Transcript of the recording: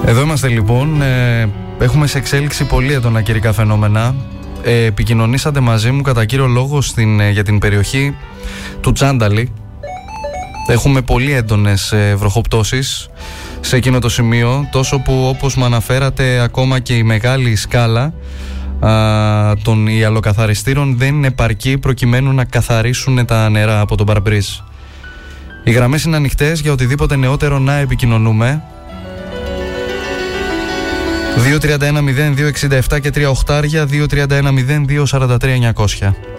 Εδώ είμαστε λοιπόν. Έχουμε σε εξέλιξη πολύ έντονα καιρικά φαινόμενα. Επικοινωνήσατε μαζί μου κατά κύριο λόγο για την περιοχή του Τσάνταλη. Έχουμε πολύ έντονες βροχοπτώσεις σε εκείνο το σημείο, τόσο που όπως μου αναφέρατε ακόμα και η μεγάλη σκάλα των ιαλοκαθαριστήρων δεν είναι επαρκή προκειμένου να καθαρίσουν τα νερά από τον παρμπρίζ. Οι γραμμές είναι ανοιχτές για οτιδήποτε νεότερο να επικοινωνούμε. 231 0267 και 3 οχτάρια, 231 0243 900.